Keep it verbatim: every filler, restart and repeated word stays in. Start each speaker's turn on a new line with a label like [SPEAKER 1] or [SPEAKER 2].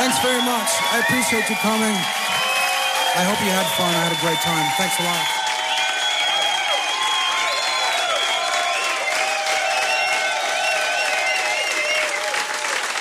[SPEAKER 1] Thanks very much. I appreciate you coming. I hope you had fun. I had a great time. Thanks a lot.